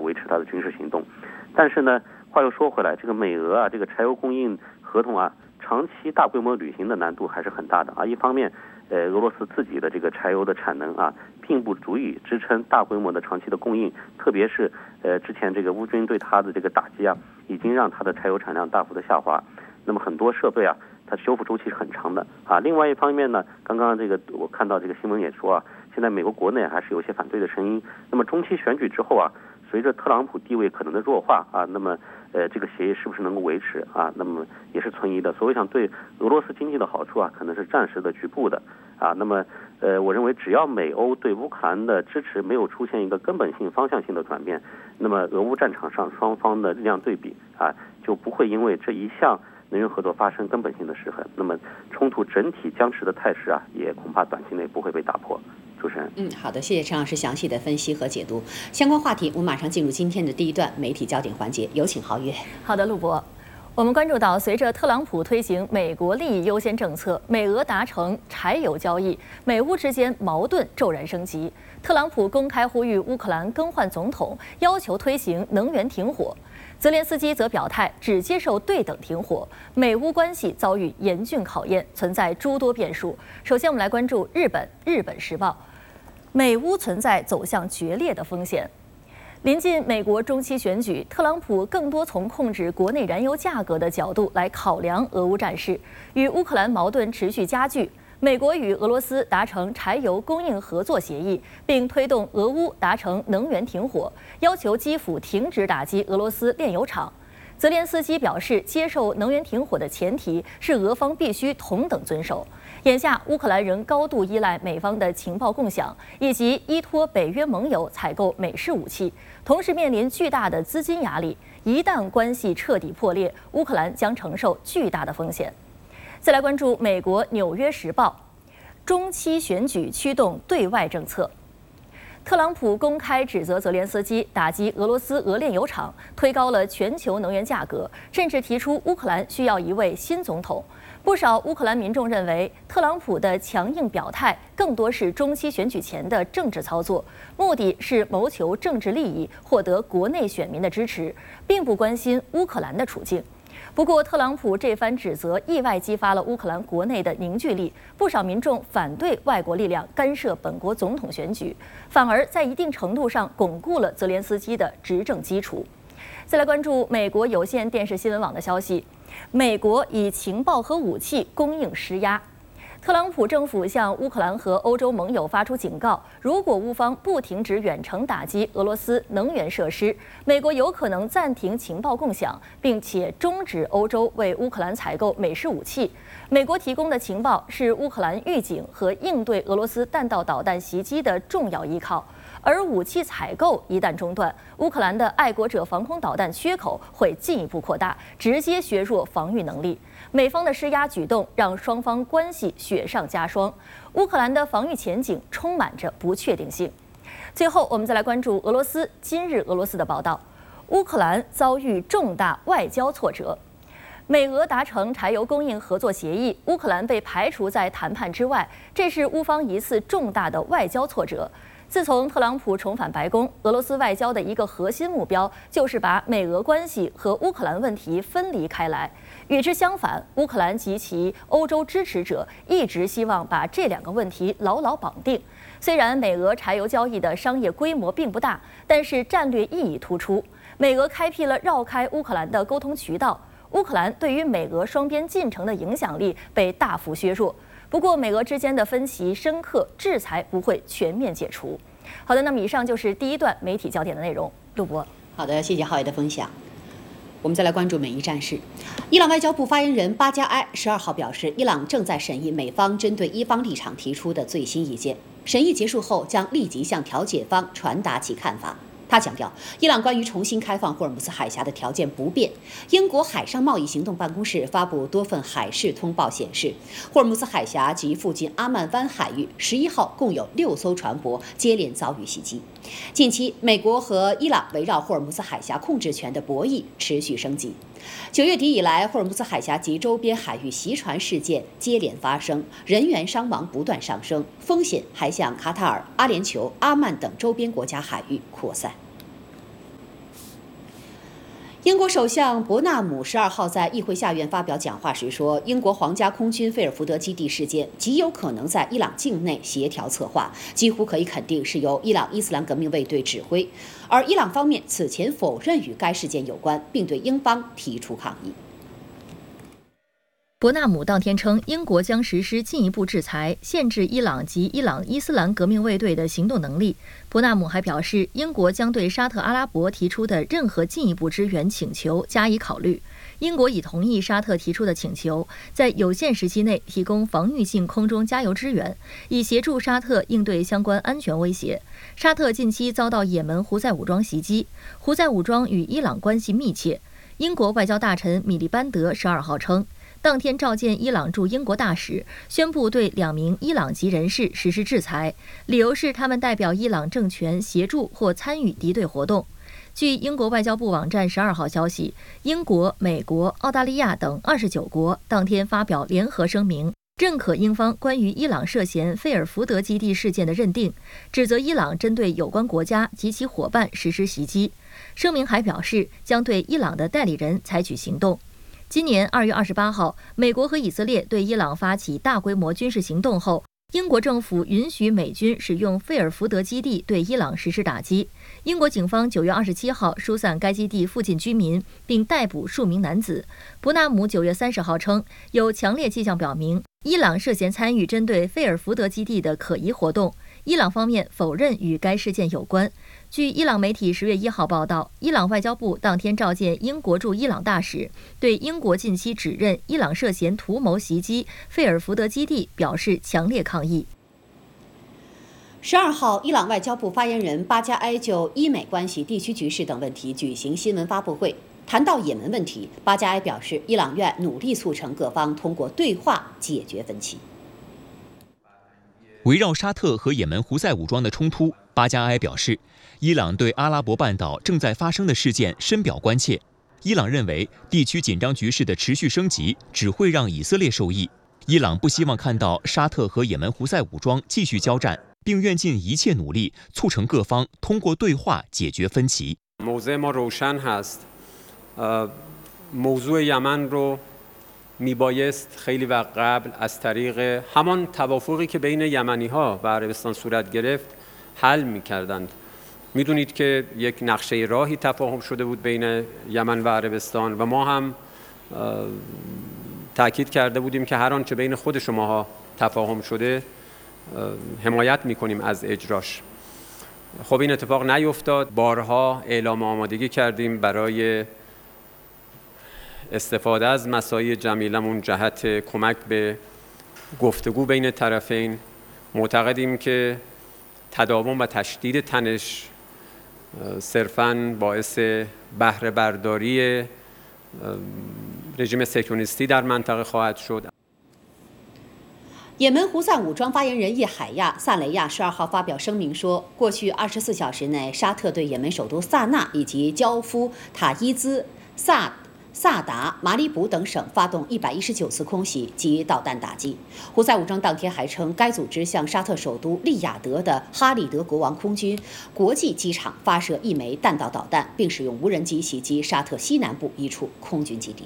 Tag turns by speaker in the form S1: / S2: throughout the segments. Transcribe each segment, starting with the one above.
S1: 维持它的军事行动。但是呢，话又说回来，这个美俄啊，这个柴油供应合同啊，长期大规模履行的难度还是很大的啊。一方面，俄罗斯自己的这个柴油的产能啊，并不足以支撑大规模的长期的供应，特别是之前这个乌军对它的这个打击啊，已经让它的柴油产量大幅的下滑。那么很多设备啊，它修复周期是很长的啊。另外一方面呢，刚刚这个我看到这个新闻也说啊，现在美国国内还是有些反对的声音。那么中期选举之后啊，随着特朗普地位可能的弱化啊，那么这个协议是不是能够维持啊？那么也是存疑的。所谓想对俄罗斯经济的好处啊，可能是暂时的、局部的啊。那么我认为只要美欧对乌克兰的支持没有出现一个根本性、方向性的转变，那么俄乌战场上双方的力量对比啊，就不会因为这一项能源合作发生根本性的失衡。那么冲突整体僵持的态势啊，也恐怕短期内不会被打破。主持人，
S2: 好的，谢谢陈老师详细的分析和解读。相关话题，我们马上进入今天的第一段媒体焦点环节，有请郝月。
S3: 好的，陆博。我们关注到，随着特朗普推行美国利益优先政策，美俄达成柴油交易，美乌之间矛盾骤然升级。特朗普公开呼吁乌克兰更换总统，要求推行能源停火。泽连斯基则表态只接受对等停火，美乌关系遭遇严峻考验，存在诸多变数。首先，我们来关注日本《日本时报》，美乌存在走向决裂的风险。临近美国中期选举，特朗普更多从控制国内燃油价格的角度来考量俄乌战事，与乌克兰矛盾持续加剧。美国与俄罗斯达成柴油供应合作协议，并推动俄乌达成能源停火，要求基辅停止打击俄罗斯炼油厂。泽连斯基表示，接受能源停火的前提是俄方必须同等遵守。眼下，乌克兰仍高度依赖美方的情报共享，以及依托北约盟友采购美式武器，同时面临巨大的资金压力。一旦关系彻底破裂，乌克兰将承受巨大的风险。再来关注美国《纽约时报》，中期选举驱动对外政策。特朗普公开指责泽连斯基打击俄罗斯俄炼油厂，推高了全球能源价格，甚至提出乌克兰需要一位新总统。不少乌克兰民众认为，特朗普的强硬表态更多是中期选举前的政治操作，目的是谋求政治利益，获得国内选民的支持，并不关心乌克兰的处境。不过，特朗普这番指责意外激发了乌克兰国内的凝聚力，不少民众反对外国力量干涉本国总统选举，反而在一定程度上巩固了泽连斯基的执政基础。再来关注美国有线电视新闻网的消息，美国以情报和武器供应施压。特朗普政府向乌克兰和欧洲盟友发出警告，如果乌方不停止远程打击俄罗斯能源设施，美国有可能暂停情报共享，并且终止欧洲为乌克兰采购美式武器。美国提供的情报是乌克兰预警和应对俄罗斯弹道导弹袭击的重要依靠。而武器采购一旦中断，乌克兰的爱国者防空导弹缺口会进一步扩大，直接削弱防御能力。美方的施压举动让双方关系雪上加霜，乌克兰的防御前景充满着不确定性。最后，我们再来关注俄罗斯。今日俄罗斯的报道，乌克兰遭遇重大外交挫折。美俄达成柴油供应合作协议，乌克兰被排除在谈判之外，这是乌方一次重大的外交挫折。自从特朗普重返白宫，俄罗斯外交的一个核心目标就是把美俄关系和乌克兰问题分离开来。与之相反，乌克兰及其欧洲支持者一直希望把这两个问题牢牢绑定。虽然美俄柴油交易的商业规模并不大，但是战略意义突出。美俄开辟了绕开乌克兰的沟通渠道，乌克兰对于美俄双边进程的影响力被大幅削弱。不过，美俄之间的分歧深刻，制裁不会全面解除。好的，那么以上就是第一段媒体焦点的内容。陆博，
S2: 好的，谢谢浩爷的分享。我们再来关注美伊战事。伊朗外交部发言人巴加埃12号表示，伊朗正在审议美方针对伊方立场提出的最新意见，审议结束后将立即向调解方传达其看法。他强调，伊朗关于重新开放霍尔木兹海峡的条件不变。英国海上贸易行动办公室发布多份海事通报显示，霍尔木兹海峡及附近阿曼湾海域11号共有6艘船舶接连遭遇袭击。近期，美国和伊朗围绕霍尔木兹海峡控制权的博弈持续升级。9月底以来，霍尔木兹海峡及周边海域袭船事件接连发生，人员伤亡不断上升，风险还向卡塔尔、阿联酋、阿曼等周边国家海域扩散。 英国首相伯纳姆12号在议会下院发表讲话时说，英国皇家空军费尔福德基地事件极有可能在伊朗境内协调策划，几乎可以肯定是由伊朗伊斯兰革命卫队指挥。而伊朗方面此前否认与该事件有关，并对英方提出抗议。
S3: 伯纳姆当天称，英国将实施进一步制裁，限制伊朗及伊朗伊斯兰革命卫队的行动能力。伯纳姆还表示，英国将对沙特阿拉伯提出的任何进一步支援请求加以考虑。英国已同意沙特提出的请求，在有限时期内提供防御性空中加油支援，以协助沙特应对相关安全威胁。沙特近期遭到也门胡塞武装袭击，胡塞武装与伊朗关系密切。英国外交大臣米利班德12号称，当天召见伊朗驻英国大使，宣布对2名伊朗籍人士实施制裁，理由是他们代表伊朗政权协助或参与敌对活动。据英国外交部网站12号消息，英国、美国、澳大利亚等29国当天发表联合声明，认可英方关于伊朗涉嫌费尔福德基地事件的认定，指责伊朗针对有关国家及其伙伴实施袭击。声明还表示，将对伊朗的代理人采取行动。今年2月28号，美国和以色列对伊朗发起大规模军事行动后，英国政府允许美军使用费尔福德基地对伊朗实施打击。英国警方9月27号疏散该基地附近居民，并逮捕数名男子。伯纳姆9月30号称，有强烈迹象表明伊朗涉嫌参与针对费尔福德基地的可疑活动。伊朗方面否认与该事件有关。据伊朗媒体10月1号报道，伊朗外交部当天召见英国驻伊朗大使，对英国近期指认伊朗涉嫌图谋袭击费尔福德基地表示强烈抗议。
S2: 12号，伊朗外交部发言人巴加埃就伊美关系、地区局势等问题举行新闻发布会。谈到也门问题，巴加埃表示，伊朗愿努力促成各方通过对话解决分歧。
S4: 围绕沙特和也门胡塞武装的冲突，巴加埃表示，伊朗对阿拉伯半岛正在发生的事件深表关切。伊朗认为，地区紧张局势的持续升级只会让以色列受益。伊朗不希望看到沙特和也门胡塞武装继续交战，并愿尽一切努力促成各方通过对话解决分歧。
S5: موضع ما روشن هست. موضوع یمن رو میبایست خیلی وقت قبل از طریق همان توافقی که بین یمنی‌ها و عربستان صورت گرفت حل می‌کردند. می‌دونید که یک نقشه راهی تفاهم شده بود بین یمن و عربستان و ما هم تأکید کرده بودیم که هر آنچه بین خود شماها تفاهم شده حمایت می‌کنیم از اجراش. خب این اتفاق نیفتاد. بارها اعلام آمادگی کردیم برای استفاده از مساعی جمیلمون جهت کمک به گفتگو بین طرفین. معتقدیم که تداوم و تشدید تنش صرفاً باعث بهره برداری رژیم صهیونیستی در منطقه خواهد شد.
S2: 也门胡塞武装发言人叶海亚·萨雷亚12号发表声明说，过去24小时内，沙特对也门首都萨那以及焦夫、塔伊兹、萨达、马里卜等省发动119次空袭及导弹打击。胡塞武装当天还称，该组织向沙特首都利雅得的哈里德国王空军国际机场发射1枚弹道导弹，并使用无人机袭击沙特西南部一处空军基地。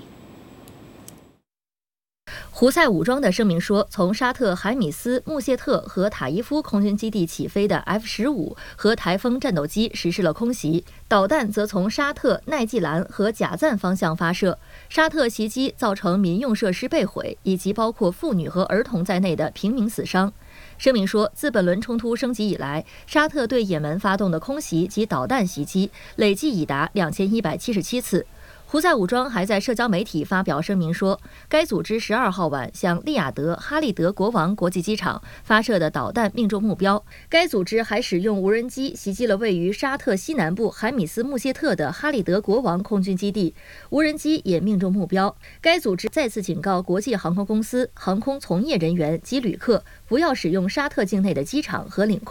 S3: 胡塞武装的声明说，从沙特海米斯、穆谢特和塔伊夫空军基地起飞的 F-15和台风战斗机实施了空袭，导弹则从沙特、奈季兰和贾赞方向发射。沙特袭击造成民用设施被毁，以及包括妇女和儿童在内的平民死伤。声明说，自本轮冲突升级以来，沙特对也门发动的空袭及导弹袭击累计已达2177次。胡塞武装还在社交媒体发表声明说，该组织12号晚向利雅得哈利德国王国际机场发射的导弹命中目标。该组织还使用无人机袭击了位于沙特西南部海米斯穆谢特的哈利德国王空军基地，无人机也命中目标。该组织再次警告国际航空公司、航空从业人员及旅客不要使用沙特境内的机场和领空。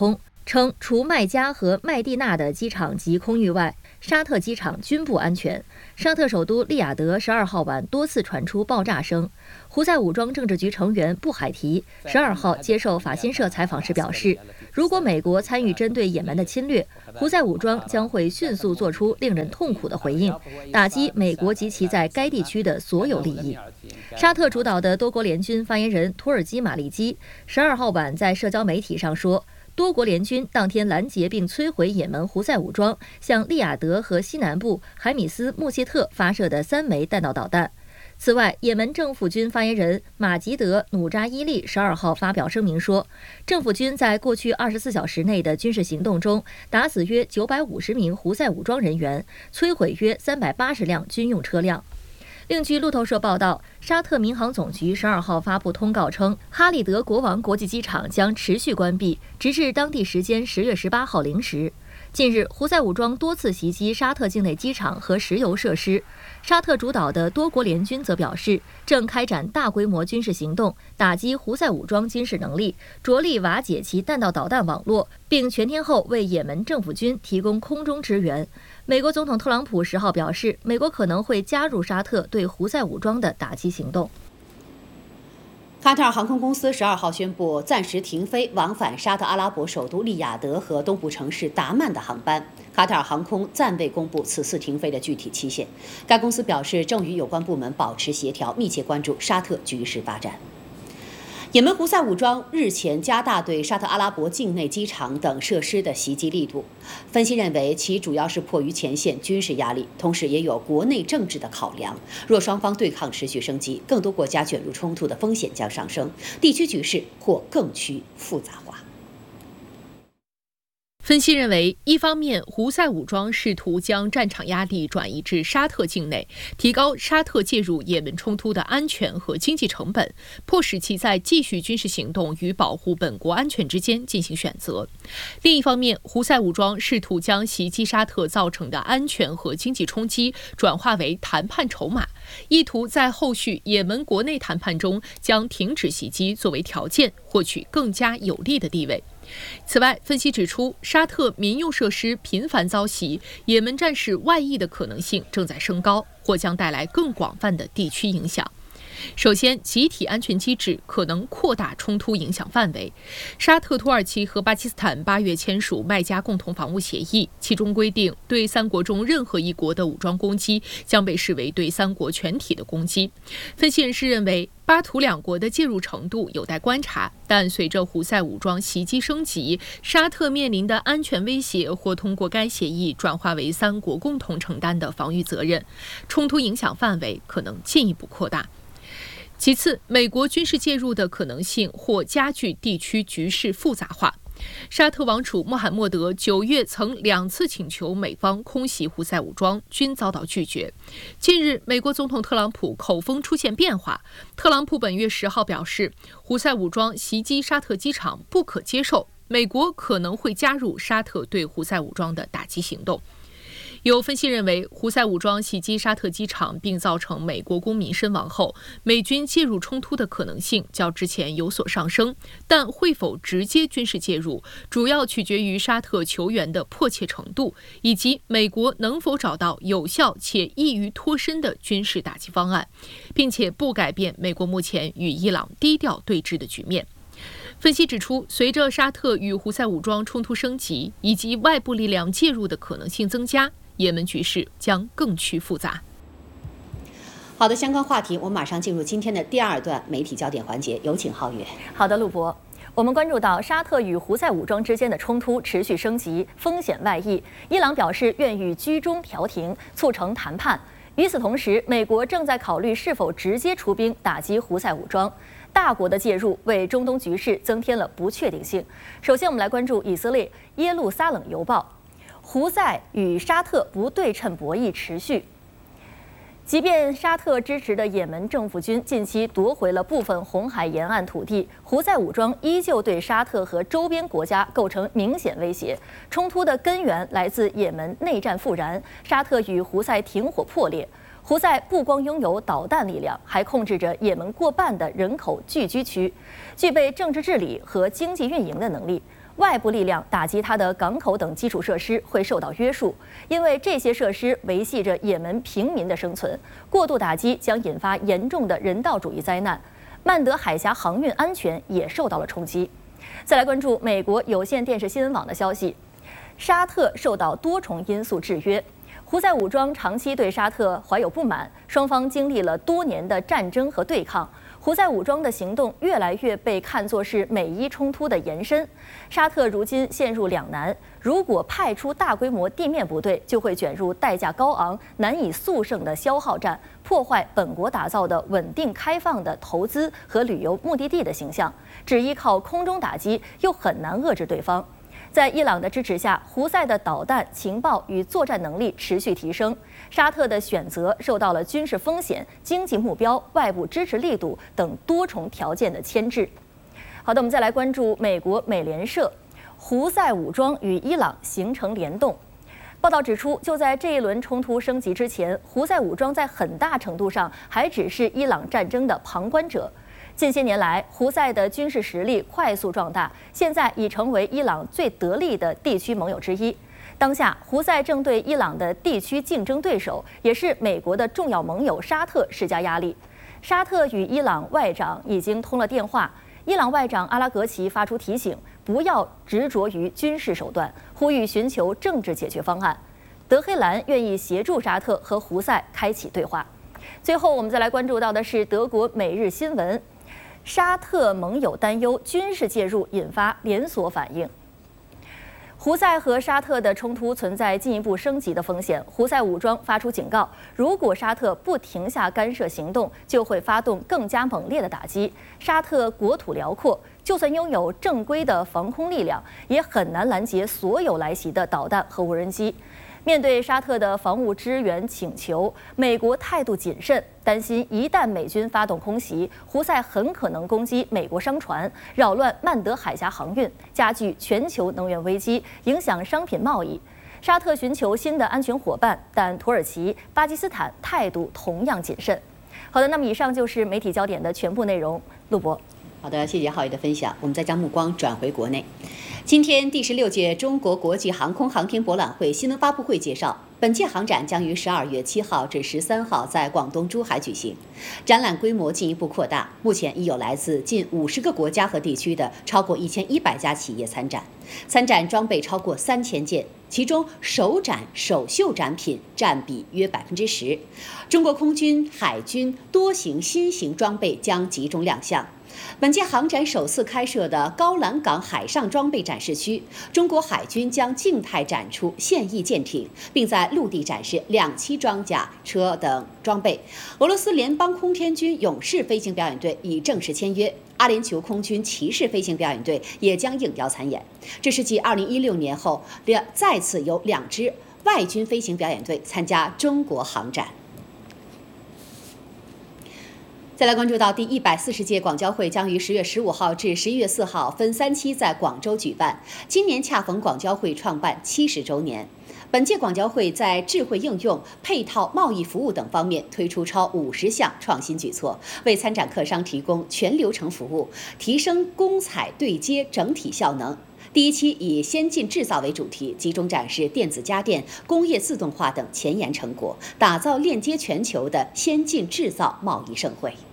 S3: 称，除麦加和麦地那的机场及空域外，沙特机场均不安全。沙特首都利雅得12号晚多次传出爆炸声。胡塞武装政治局成员布海提12号接受法新社采访时表示，如果美国参与针对也门的侵略，胡塞武装将会迅速做出令人痛苦的回应，打击美国及其在该地区的所有利益。沙特主导的多国联军发言人土耳其马利基12号晚在社交媒体上说，多国联军当天拦截并摧毁也门胡塞武装向利雅得和西南部海米斯穆谢特发射的3枚弹道导弹。此外，也门政府军发言人马吉德·努扎伊利12号发表声明说，政府军在过去24小时内的军事行动中，打死约950名胡塞武装人员，摧毁约380辆军用车辆。另据路透社报道，沙特民航总局12号发布通告称，哈利德国王国际机场将持续关闭，直至当地时间10月18号0时。近日，胡塞武装多次袭击沙特境内机场和石油设施。沙特主导的多国联军则表示，正开展大规模军事行动，打击胡塞武装军事能力，着力瓦解其弹道导弹网络，并全天候为也门政府军提供空中支援。美国总统特朗普10号表示，美国可能会加入沙特对胡塞武装的打击行动。
S2: 卡塔尔航空公司12号宣布暂时停飞往返沙特阿拉伯首都利雅得和东部城市达曼的航班。卡塔尔航空暂未公布此次停飞的具体期限。该公司表示，正与有关部门保持协调，密切关注沙特局势发展。也门胡塞武装日前加大对沙特阿拉伯境内机场等设施的袭击力度。分析认为，其主要是迫于前线军事压力，同时也有国内政治的考量。若双方对抗持续升级，更多国家卷入冲突的风险将上升，地区局势或更趋复杂化。
S6: 分析认为，一方面，胡塞武装试图将战场压力转移至沙特境内，提高沙特介入也门冲突的安全和经济成本，迫使其在继续军事行动与保护本国安全之间进行选择；另一方面，胡塞武装试图将袭击沙特造成的安全和经济冲击转化为谈判筹码，意图在后续也门国内谈判中将停止袭击作为条件，获取更加有利的地位。此外，分析指出，沙特民用设施频繁遭袭，也门战事外溢的可能性正在升高，或将带来更广泛的地区影响。首先，集体安全机制可能扩大冲突影响范围。沙特、土耳其和巴基斯坦8月签署麦加共同防务协议，其中规定，对3国中任何一国的武装攻击将被视为对3国全体的攻击。分析人士认为，巴土2国的介入程度有待观察，但随着胡塞武装袭击升级，沙特面临的安全威胁或通过该协议转化为3国共同承担的防御责任，冲突影响范围可能进一步扩大。其次，美国军事介入的可能性或加剧地区局势复杂化。沙特王储穆罕默德9月曾2次请求美方空袭胡塞武装，均遭到拒绝。近日，美国总统特朗普口风出现变化。特朗普本月10号表示，胡塞武装袭击沙特机场不可接受，美国可能会加入沙特对胡塞武装的打击行动。有分析认为，胡塞武装袭击沙特机场并造成美国公民身亡后，美军介入冲突的可能性较之前有所上升，但会否直接军事介入，主要取决于沙特求援的迫切程度，以及美国能否找到有效且易于脱身的军事打击方案，并且不改变美国目前与伊朗低调对峙的局面。分析指出，随着沙特与胡塞武装冲突升级，以及外部力量介入的可能性增加，也门局势将更趋复杂。
S2: 好的，相关话题我们马上进入今天的第2段媒体焦点环节，有请皓月。
S3: 好的，陆博。我们关注到沙特与胡塞武装之间的冲突持续升级，风险外溢。伊朗表示愿与居中调停，促成谈判。与此同时，美国正在考虑是否直接出兵打击胡塞武装。大国的介入为中东局势增添了不确定性。首先，我们来关注以色列《耶路撒冷邮报》。胡塞与沙特不对称博弈持续。即便沙特支持的也门政府军近期夺回了部分红海沿岸土地，胡塞武装依旧对沙特和周边国家构成明显威胁。冲突的根源来自也门内战复燃，沙特与胡塞停火破裂。胡塞不光拥有导弹力量，还控制着也门过半的人口聚居区，具备政治治理和经济运营的能力。 外部力量打击它的港口等基础设施会受到约束，因为这些设施维系着也门平民的生存。过度打击将引发严重的人道主义灾难。曼德海峡航运安全也受到了冲击。再来关注美国有线电视新闻网的消息，沙特受到多重因素制约。胡塞武装长期对沙特怀有不满，双方经历了多年的战争和对抗。胡塞武装的行动越来越被看作是美伊冲突的延伸。沙特如今陷入两难：如果派出大规模地面部队，就会卷入代价高昂、难以速胜的消耗战，破坏本国打造的稳定开放的投资和旅游目的地的形象；只依靠空中打击，又很难遏制对方。在伊朗的支持下，胡塞的导弹、情报与作战能力持续提升。沙特的选择受到了军事风险、经济目标、外部支持力度等多重条件的牵制。好的，我们再来关注美国美联社，胡塞武装与伊朗形成联动。报道指出，就在这一轮冲突升级之前，胡塞武装在很大程度上还只是伊朗战争的旁观者。近些年来，胡塞的军事实力快速壮大，现在已成为伊朗最得力的地区盟友之一。当下，胡塞正对伊朗的地区竞争对手，也是美国的重要盟友沙特施加压力。沙特与伊朗外长已经通了电话，伊朗外长阿拉格齐发出提醒，不要执着于军事手段，呼吁寻求政治解决方案。德黑兰愿意协助沙特和胡塞开启对话。最后，我们再来关注到的是德国《每日新闻》。沙特盟友担忧军事介入引发连锁反应。胡塞和沙特的冲突存在进一步升级的风险。胡塞武装发出警告，如果沙特不停下干涉行动，就会发动更加猛烈的打击。沙特国土辽阔，就算拥有正规的防空力量，也很难拦截所有来袭的导弹和无人机。面对沙特的防务支援请求，美国态度谨慎，担心一旦美军发动空袭，胡塞很可能攻击美国商船，扰乱曼德海峡航运，加剧全球能源危机，影响商品贸易。沙特寻求新的安全伙伴，但土耳其、巴基斯坦态度同样谨慎。好的，那么以上就是媒体焦点的全部内容。陆博。
S2: 好的，谢谢浩宇的分享。我们再将目光转回国内。今天第16届中国国际航空航天博览会新闻发布会介绍，本届航展将于12月7号至13号在广东珠海举行。展览规模进一步扩大，目前已有来自近50个国家和地区的超过1100家企业参展。参展装备超过3000件，其中首展首秀展品占比约10%。中国空军、海军多型新型装备将集中亮相。本届航展首次开设的高栏港海上装备展示区，中国海军将静态展出现役舰艇，并在陆地展示2栖装甲车等装备。俄罗斯联邦空天军勇士飞行表演队已正式签约，阿联酋空军骑士飞行表演队也将应邀参演。这是继2016年后，再次有2支外军飞行表演队参加中国航展。再来关注到第140届广交会将于10月15号至11月4号分3期在广州举办。今年恰逢广交会创办70周年。本届广交会在智慧应用、配套贸易服务等方面推出超50项创新举措，为参展客商提供全流程服务，提升公采对接整体效能。第1期以先进制造为主题，集中展示电子家电、工业自动化等前沿成果，打造链接全球的先进制造贸易盛会。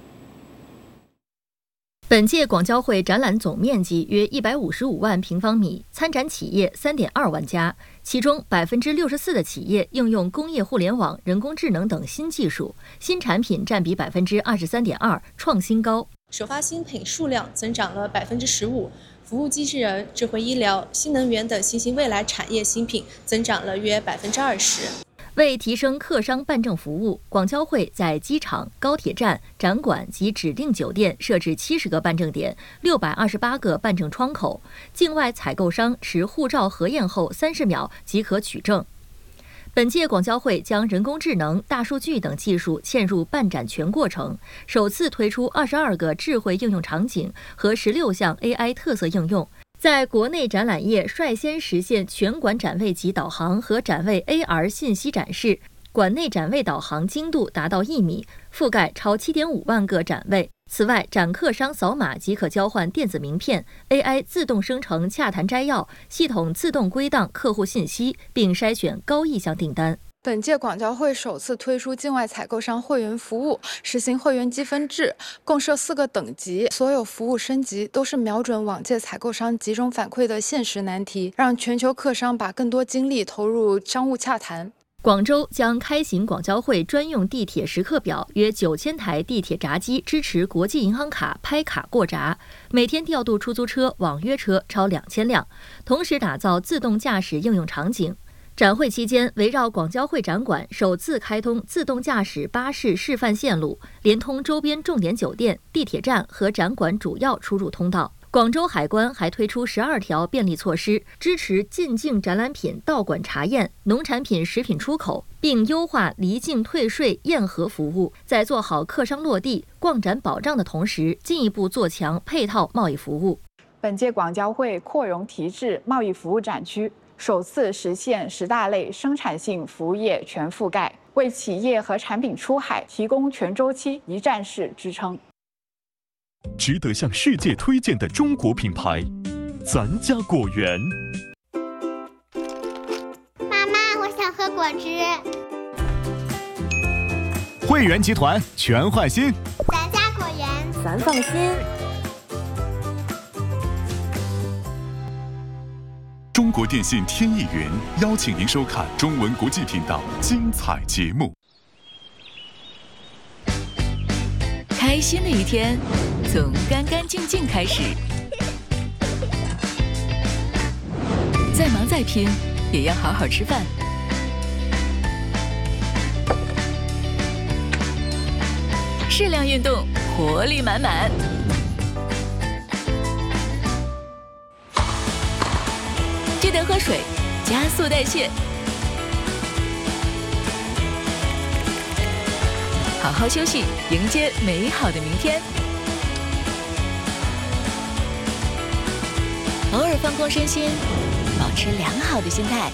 S3: 本届广交会展览总面积约155万平方米，参展企业3.2万家，其中64%的企业应用工业互联网、人工智能等新技术，新产品占比23.2%，创新高。
S7: 首发新品数量增长了15%，服务机器人、智慧医疗、新能源等新兴未来产业新品增长了约20%。
S3: 为提升客商办证服务，广交会在机场、高铁站、展馆及指定酒店设置70个办证点，628个办证窗口，境外采购商持护照核验后30秒即可取证。本届广交会将人工智能、大数据等技术嵌入办展全过程，首次推出22个智慧应用场景和16项 AI 特色应用。在国内展览业率先实现全馆展位级导航和展位 AR 信息展示，馆内展位导航精度达到1米，覆盖超7.5万个展位。 此外，展客商扫码即可交换电子名片 ，AI 自动生成洽谈摘要，系统自动归档客户信息，并筛选高意向订单。
S8: 本届广交会首次推出境外采购商会员服务，实行会员积分制，共设4个等级。所有服务升级都是瞄准往届采购商集中反馈的现实难题，让全球客商把更多精力投入商务洽谈。
S3: 广州将开行广交会专用地铁时刻表，约9000台地铁闸机支持国际银行卡拍卡过闸，每天调度出租车、网约车超2000辆，同时打造自动驾驶应用场景。展会期间，围绕广交会展馆首次开通自动驾驶巴士示范线路，连通周边重点酒店、地铁站和展馆主要出入通道。广州海关还推出12条便利措施，支持进境展览品到馆查验、农产品、食品出口，并优化离境退税验核服务。在做好客商落地、逛展保障的同时，进一步做强配套贸易服务。
S9: 本届广交会扩容提质贸易服务展区，首次实现10大类生产性服务业全覆盖，为企业和产品出海提供全周期一站式支撑。
S10: 值得向世界推荐的中国品牌，咱家果园。
S11: 妈妈，我想喝果汁。
S10: 汇源集团全换新，
S11: 咱家果园，
S3: 咱放心。
S10: 中国电信天翼云邀请您收看中文国际频道精彩节目。
S12: 开心的一天，从干干净净开始。再忙再拼，也要好好吃饭。适量运动，活力满满。记得喝水，加速代谢。好好休息，迎接美好的明天。偶尔放空身心，保持良好的心态。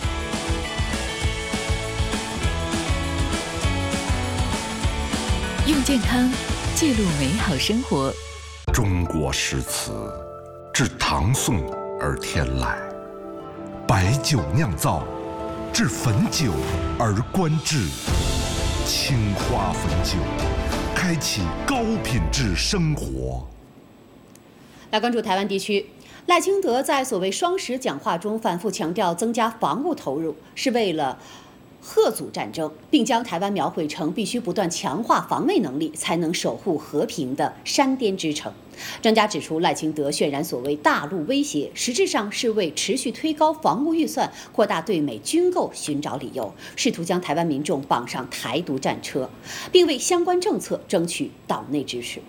S12: 用健康记录美好生活。
S13: 中国诗词，自唐宋而天来，白酒酿造，至汾酒而观致。青花汾酒，开启高品质生活。
S2: 来关注台湾地区，赖清德在所谓双10讲话中反复强调，增加防务投入是为了吓阻战争，并将台湾描绘成必须不断强化防卫能力才能守护和平的山巅之城。专家指出，赖清德渲染所谓大陆威胁，实质上是为持续推高防务预算、扩大对美军购寻找理由，试图将台湾民众绑上台独战车，并为相关政策争取岛内支持。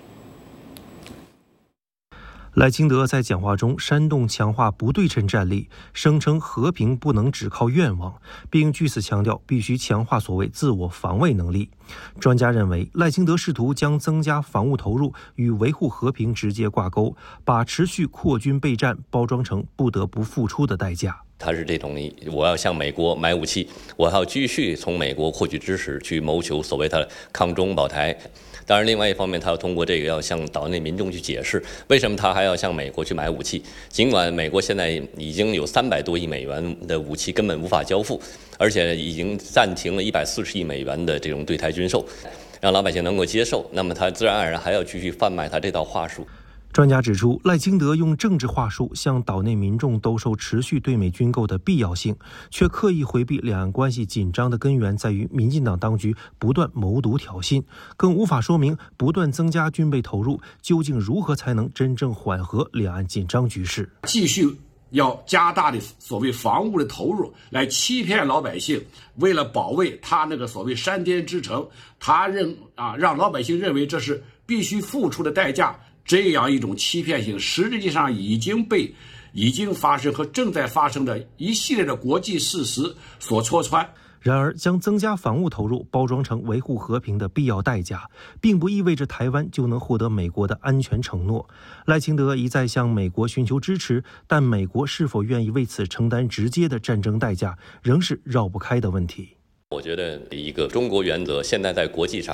S14: 赖清德在讲话中煽动强化不对称战力，声称和平不能只靠愿望，并据此强调必须强化所谓自我防卫能力。专家认为，赖清德试图将增加防务投入与维护和平直接挂钩，把持续扩军备战包装成不得不付出的代价。
S15: 他是这种，我要向美国买武器，我还要继续从美国获取支持，去谋求所谓他的抗中保台。当然，另外一方面，他要通过这个要向岛内民众去解释，为什么他还要向美国去买武器。尽管美国现在已经有300多亿美元的武器根本无法交付，而且已经暂停了140亿美元的这种对台军售，让老百姓能够接受，那么他自然而然还要继续贩卖他这套话术。
S14: 专家指出，赖清德用政治话术向岛内民众兜售持续对美军购的必要性，却刻意回避两岸关系紧张的根源在于民进党当局不断谋独挑衅，更无法说明不断增加军备投入究竟如何才能真正缓和两岸紧张局势。
S16: 继续要加大的所谓防务的投入，来欺骗老百姓，为了保卫他那个所谓山巅之城，他让老百姓认为这是必须付出的代价。这样一种欺骗性，实际上已经发生和正在发生的一系列的国际事实所戳穿。
S14: 然而，将增加防务投入包装成维护和平的必要代价，并不意味着台湾就能获得美国的安全承诺。赖清德一再向美国寻求支持，但美国是否愿意为此承担直接的战争代价，仍是绕不开的问题。
S15: 我觉得一个中国原则现在在国际上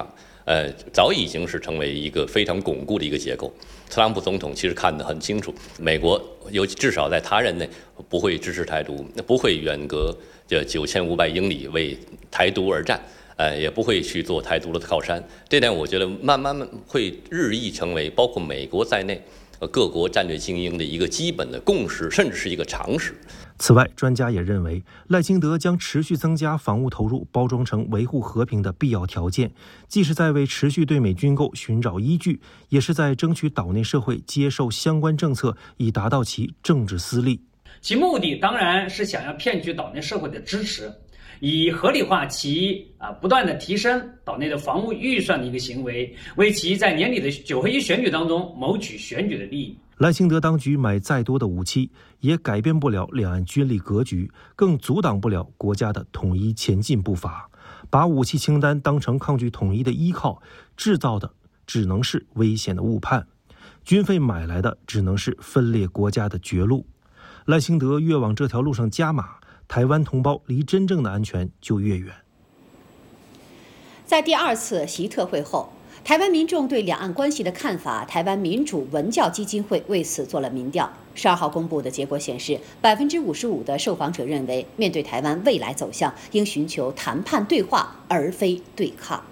S15: 早已经是成为一个非常巩固的一个结构。特朗普总统其实看得很清楚，美国至少在他任内不会支持台独，不会远隔这9500英里为台独而战，也不会去做台独的靠山。这点我觉得慢慢会日益成为包括美国在内各国战略精英的一个基本的共识，甚至是一个常识。
S14: 此外，专家也认为，赖清德将持续增加防务投入包装成维护和平的必要条件，既是在为持续对美军购寻找依据，也是在争取岛内社会接受相关政策，以达到其政治私利。
S17: 其目的当然是想要骗取岛内社会的支持，以合理化其不断的提升岛内的防务预算的一个行为，为其在年底的9合1选举当中谋取选举的利益。
S14: 赖清德当局买再多的武器，也改变不了两岸军力格局，更阻挡不了国家的统一前进步伐。把武器清单当成抗拒统一的依靠，制造的只能是危险的误判，军费买来的只能是分裂国家的绝路。赖清德越往这条路上加码，台湾同胞离真正的安全就越远。
S2: 在第2次习特会后，台湾民众对两岸关系的看法，台湾民主文教基金会为此做了民调。12号公布的结果显示，55%的受访者认为，面对台湾未来走向，应寻求谈判对话，而非对抗。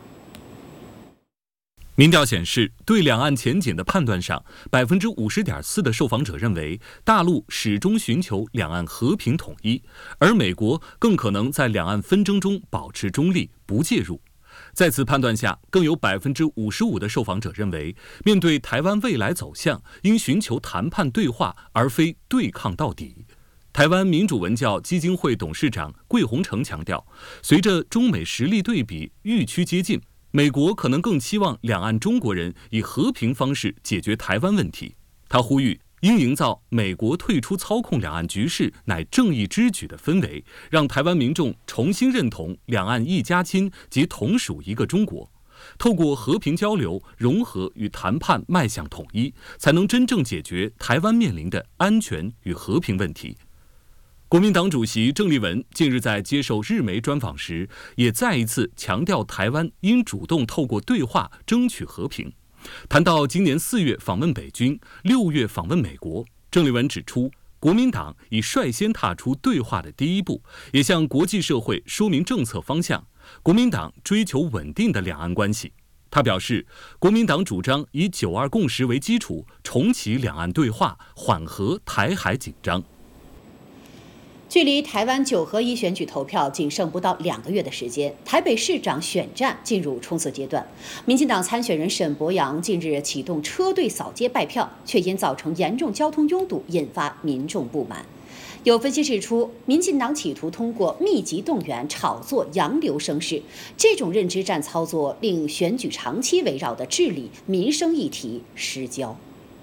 S18: 民调显示，对两岸前景的判断上，50.4%的受访者认为，大陆始终寻求两岸和平统一，而美国更可能在两岸纷争中保持中立，不介入。在此判断下，更有55%的受访者认为，面对台湾未来走向，应寻求谈判对话，而非对抗到底。台湾民主文教基金会董事长桂宏成强调，随着中美实力对比愈趋接近，美国可能更期望两岸中国人以和平方式解决台湾问题。他呼吁应营造美国退出操控两岸局势乃正义之举的氛围，让台湾民众重新认同两岸一家亲及同属一个中国。透过和平交流、融合与谈判迈向统一，才能真正解决台湾面临的安全与和平问题。国民党主席郑丽文近日在接受日媒专访时，也再一次强调台湾应主动透过对话争取和平。谈到今年4月访问北京，6月访问美国，郑丽文指出，国民党已率先踏出对话的第一步，也向国际社会说明政策方向。国民党追求稳定的两岸关系。他表示，国民党主张以9·2共识为基础，重启两岸对话，缓和台海紧张。
S2: 距离台湾9合1选举投票仅剩不到2个月的时间，台北市长选战进入冲刺阶段。民进党参选人沈伯洋近日启动车队扫街拜票，却因造成严重交通拥堵，引发民众不满。有分析指出，民进党企图通过密集动员炒作洋流声势，这种认知战操作令选举长期围绕的治理民生议题失焦。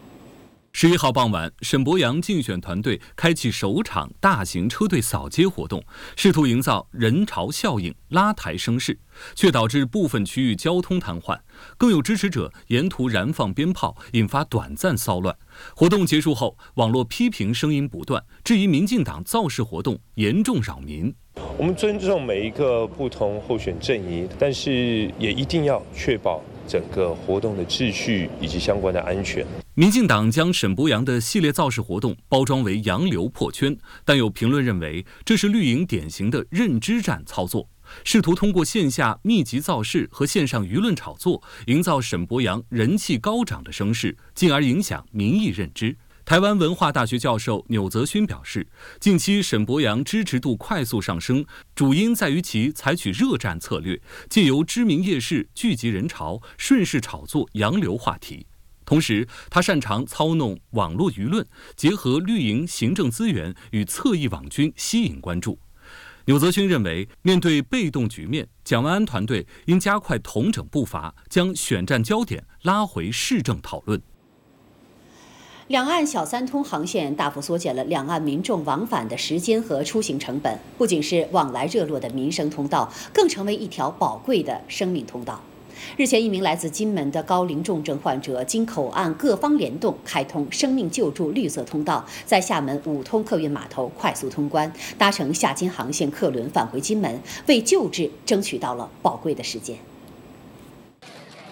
S18: 11号傍晚，沈伯洋竞选团队开启首场大型车队扫街活动，试图营造人潮效应，拉抬声势，却导致部分区域交通瘫痪。更有支持者沿途燃放鞭炮，引发短暂骚乱。活动结束后，网络批评声音不断，质疑民进党造势活动严重扰民。
S19: 我们尊重每一个不同候选阵营，但是也一定要确保整个活动的秩序以及相关的安全。
S18: 民进党将沈伯洋的系列造势活动包装为洋流破圈，但有评论认为这是绿营典型的认知战操作，试图通过线下密集造势和线上舆论炒作，营造沈伯洋人气高涨的声势，进而影响民意认知。台湾文化大学教授钮泽勋表示，近期沈伯洋支持度快速上升，主因在于其采取热战策略，借由知名夜市聚集人潮，顺势炒作洋流话题。同时，他擅长操弄网络舆论，结合绿营行政资源与侧翼网军吸引关注。钮泽勋认为，面对被动局面，蒋万安团队应加快统整步伐，将选战焦点拉回市政讨论。
S2: 两岸小三通航线大幅缩减了两岸民众往返的时间和出行成本，不仅是往来热络的民生通道，更成为一条宝贵的生命通道。日前，一名来自金门的高龄重症患者经口岸各方联动，开通生命救助绿色通道，在厦门五通客运码头快速通关，搭乘厦金航线客轮返回金门，为救治争取到了宝贵的时间。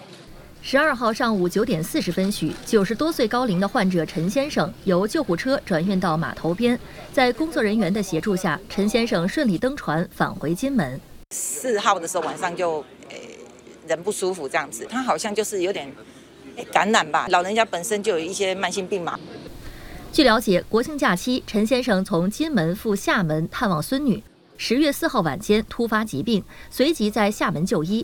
S3: 12号上午9点40分许，90多岁高龄的患者陈先生由救护车转运到码头边，在工作人员的协助下，陈先生顺利登船返回金门。
S20: 4号的时候晚上就人不舒服这样子，他好像就是有点感染吧，老人家本身就有一些慢性病嘛。
S3: 据了解，国庆假期，陈先生从金门赴厦门探望孙女。10月4号晚间突发疾病，随即在厦门就医。